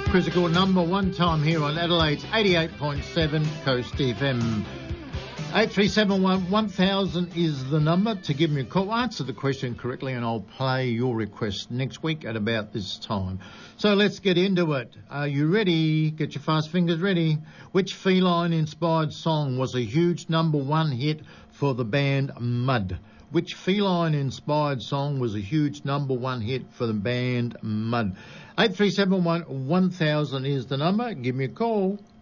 critical number one time here on Adelaide's 88.7 Coast FM. 8371 1000 is the number to give me a call. Answer the question correctly and I'll play your request next week at about this time. So let's get into it. Are you ready? Get your fast fingers ready. Which feline-inspired song was a huge number one hit for the band Mud? Which feline-inspired song was a huge number one hit for the band Mud? 8371 1000 is the number. Give me a call.